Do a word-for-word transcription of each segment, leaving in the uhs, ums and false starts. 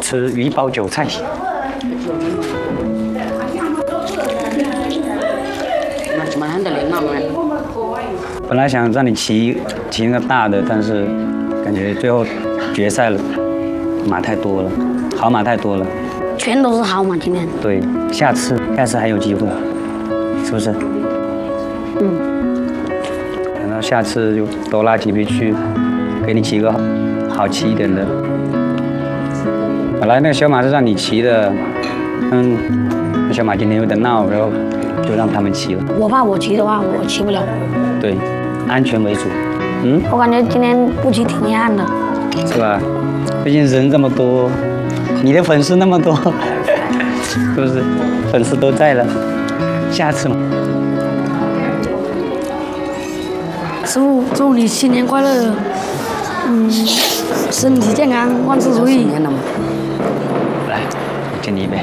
吃鱼包韭菜。本来想让你骑骑那个大的，但是感觉最后决赛了，马太多了，好马太多了。 全都是好马，今天。 对，下次下次还有机会，是不是？ 嗯。 等到下次就多拉几匹去，给你骑个好好骑一点的。本来那个小马是让你骑的，嗯，那小马今天有点闹，然后就让他们骑了。 我怕我骑的话，我骑不了。 对，安全为主。嗯。 我感觉今天不骑挺遗憾的。 是吧？毕竟人这么多，你的粉丝那么多，是不是？粉丝都在了，下次嘛。 师傅，祝你新年快乐，嗯，身体健康，万事如意。 来，我敬你一杯。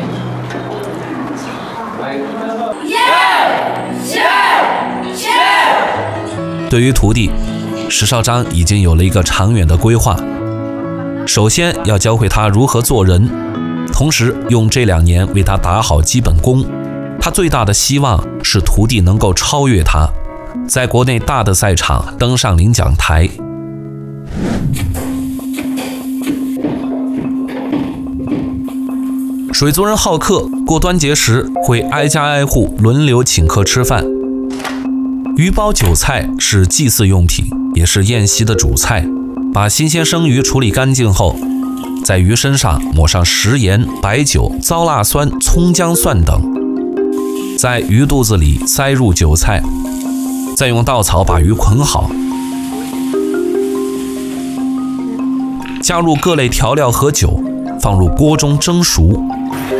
对于徒弟，石绍章已经有了一个长远的规划。首先要教会他如何做人，同时用这两年为他打好基本功。他最大的希望是徒弟能够超越他，在国内大的赛场登上领奖台。水族人好客，过端节时会挨家挨户轮流请客吃饭。鱼包韭菜是祭祀用品，也是宴席的主菜。把新鲜生鱼处理干净后，在鱼身上抹上食盐、白酒、糟辣酸、葱姜蒜等，在鱼肚子里塞入韭菜，再用稻草把鱼捆好，加入各类调料和酒，放入锅中蒸熟。